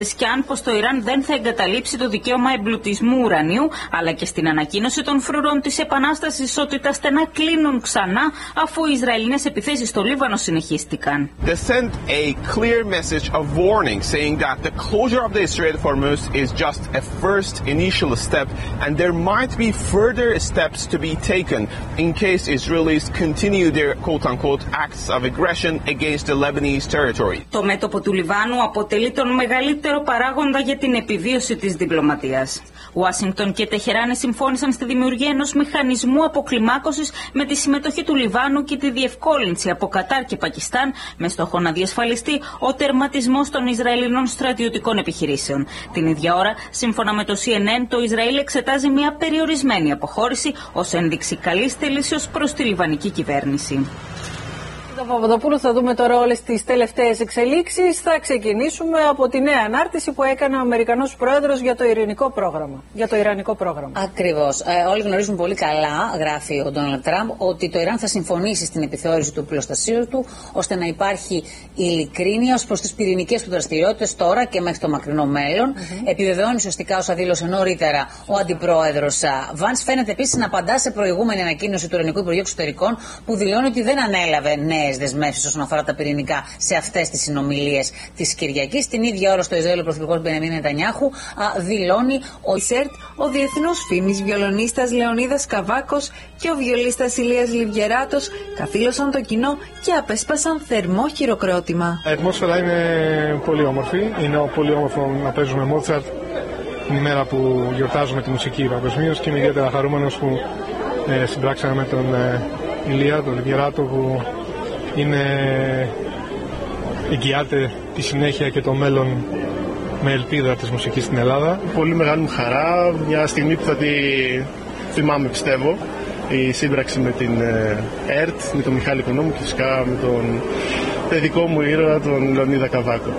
και αν πως το Ιράν δεν θα εγκαταλείψει το δικαίωμα εμπλουτισμού ουρανίου, αλλά και στην ανακοίνωση των φρουρών της Επανάστασης ότι τα στενά κλείνουν ξανά αφού οι Ισραηλινές επιθέσεις στο Λίβανο συνεχίστηκαν. They sent a clear message of warning saying that the closure of the Strait of Hormuz is just a first initial step and there might be further steps to be taken in case Israelis continue their quote-unquote acts of aggression against the Lebanese territory. Το μέτωπο του Λιβάνου αποτελεί τον μεγαλύτερο παράγοντα για την επιβίωση της διπλωματίας. Ουάσιγκτον και Τεχεράνη συμφώνησαν στη δημιουργία ενός μηχανισμού αποκλιμάκωσης με τη συμμετοχή του Λιβάνου και τη διευκόλυνση από Κατάρ και Πακιστάν με στόχο να διασφαλιστεί ο τερματισμός των Ισραηλινών στρατιωτικών επιχειρήσεων. Την ίδια ώρα, σύμφωνα με το CNN, το Ισραήλ εξετάζει μια περιορισμένη αποχώρηση ως ένδειξη καλής θέλησης προς τη λιβανική κυβέρνηση. Παπαδοπούλου, θα δούμε τώρα όλες τις τελευταίες εξελίξεις. Θα ξεκινήσουμε από τη νέα ανάρτηση που έκανε ο Αμερικανός Πρόεδρος για το Ιρανικό πρόγραμμα. Ακριβώς. Όλοι γνωρίζουν πολύ καλά, γράφει ο Ντόναλντ Τραμπ, ότι το Ιράν θα συμφωνήσει στην επιθεώρηση του πλωστασίου του, ώστε να υπάρχει ειλικρίνεια ως προς τις πυρηνικές του δραστηριότητες τώρα και μέχρι το μακρινό μέλλον. Επιβεβαιώνει ουσιαστικά όσα δήλωσε νωρίτερα ο Αντιπρόεδρος Βαντς. Φαίνεται επίσης να απαντά σε προηγούμενη ανακοίνωση του Ιρανικού Υπουργείου Εξωτερικών, που δηλώνει ότι δεν ανέλαβε νέες δεσμεύσεις όσον αφορά τα πυρηνικά σε αυτές τις συνομιλίες της Κυριακής. Την ίδια ώρα στο Ισραήλ ο Πρωθυπουργός Μπενιαμίν Νετανιάχου δηλώνει ο διεθνούς φήμης βιολονίστας Λεωνίδας Καβάκος και ο βιολίστας Ηλίας Λιβγεράτος καθήλωσαν το κοινό και απέσπασαν θερμό χειροκρότημα. Η ατμόσφαιρα είναι πολύ όμορφη. Είναι πολύ όμορφο να παίζουμε Μότσαρτ την ημέρα που γιορτάζουμε τη μουσική παγκοσμίως, και είμαι ιδιαίτερα χαρούμενος που συμπράξαμε με τον Ηλία, τον Λιβγεράτο, που εγγυάται τη συνέχεια και το μέλλον με ελπίδα της μουσικής στην Ελλάδα. Πολύ μεγάλη μου χαρά, μια στιγμή που θα τη θυμάμαι, πιστεύω, η σύμπραξη με την ΕΡΤ, με τον Μιχάλη Οικονόμου και φυσικά με τον παιδικό μου ήρωα, τον Λεωνίδα Καβάκο.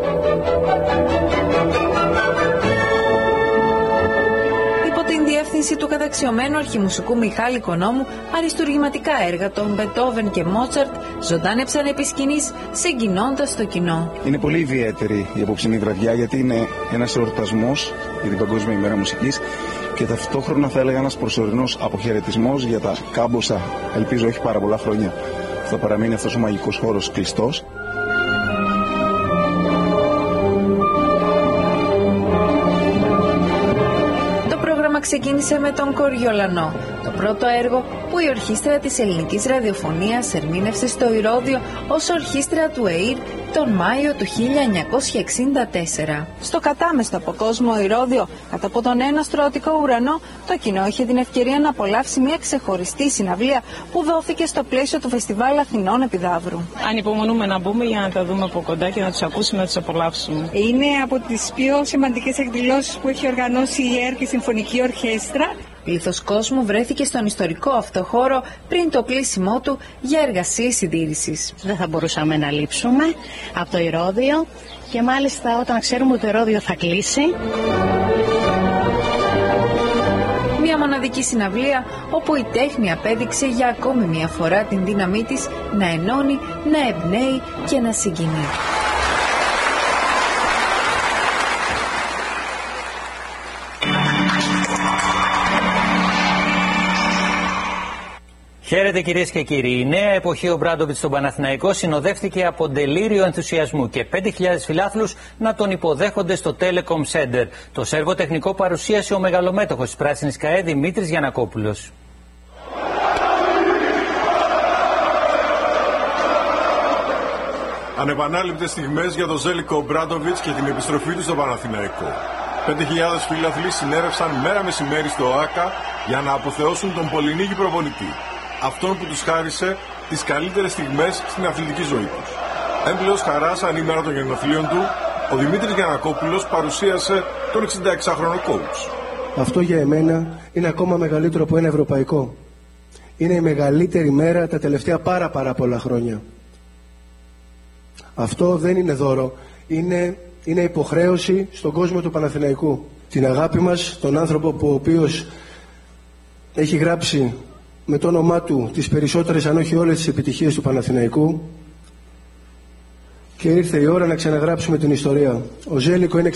Διεύθυνση του καταξιωμένου αρχιμουσικού Μιχάλη Οικονόμου, αριστουργηματικά έργα των Μπετόβεν και Μότσαρτ ζωντάνεψαν επί σκηνής, συγκινώντας το κοινό. Είναι πολύ ιδιαίτερη η απόψινή βραδιά, γιατί είναι ένας εορτασμός για την Παγκόσμια ημέρα μουσικής και ταυτόχρονα θα έλεγα ένας προσωρινός αποχαιρετισμός για τα κάμποσα, ελπίζω όχι πάρα πολλά χρόνια, θα παραμείνει αυτός ο μαγικός χώρος κλειστός. Ξεκίνησε με τον Κοριολανό, το πρώτο έργο που η ορχήστρα της ελληνικής ραδιοφωνίας ερμήνευσε στο Ηρώδειο ως ορχήστρα του ΕΙΡ τον Μάιο του 1964. Στο κατάμεστο από κόσμο Ηρώδειο, κατά από τον ένα στρατιωτικό ουρανό, το κοινό είχε την ευκαιρία να απολαύσει μια ξεχωριστή συναυλία που δόθηκε στο πλαίσιο του Φεστιβάλ Αθηνών Επιδαύρου. Ανυπομονούμε να μπούμε για να τα δούμε από κοντά και να τους ακούσουμε, να τους απολαύσουμε. Είναι από τις πιο σημαντικές εκδηλώσεις που έχει οργανώσει η ΕΡ και η Συμφωνική Ορχήστρα. Πλήθος κόσμου βρέθηκε στον ιστορικό αυτό χώρο πριν το κλείσιμό του για εργασίες συντήρησης. Δεν θα μπορούσαμε να λείψουμε από το Ηρώδειο, και μάλιστα όταν ξέρουμε ότι το Ηρώδειο θα κλείσει. Μια μοναδική συναυλία όπου η τέχνη απέδειξε για ακόμη μια φορά την δύναμή της να ενώνει, να εμπνέει και να συγκινεί. Χαίρετε κυρίες και κύριοι. Η νέα εποχή ο Μπράντοβιτς στον Παναθηναϊκό συνοδεύτηκε από ντελήριο ενθουσιασμού και 5.000 φιλάθλους να τον υποδέχονται στο Telecom Center. Το σέρβο τεχνικό παρουσίασε ο μεγαλομέτωχος της Πράσινης ΚΑΕ Δημήτρης Γιαννακόπουλος. Ανεπανάληπτες στιγμές για τον Ζέλικο Μπράντοβιτς και την επιστροφή του στο Παναθηναϊκό. 5.000 φίλαθλοι συνέρευσαν μέρα μεσημέρι στο ΆΚΑ για να αποθεώσουν τον πολυνίκη προπονητή, αυτόν που τους χάρισε τις καλύτερες στιγμές στην αθλητική ζωή τους. Έμπλεος χαράς ανήμερα των γενοθλίων του, ο Δημήτρης Γιαννακόπουλος παρουσίασε τον 66χρονο coach. Αυτό για εμένα είναι ακόμα μεγαλύτερο από ένα ευρωπαϊκό. Είναι η μεγαλύτερη μέρα τα τελευταία πάρα πολλά χρόνια. Αυτό δεν είναι δώρο, είναι υποχρέωση στον κόσμο του Παναθηναϊκού. Την αγάπη μας, τον άνθρωπο που ο οποίος έχει γράψει με το όνομά του τις περισσότερες αν όχι όλες τις επιτυχίες του Παναθηναϊκού, και ήρθε η ώρα να ξαναγράψουμε την ιστορία. Ο Ζέλικο είναι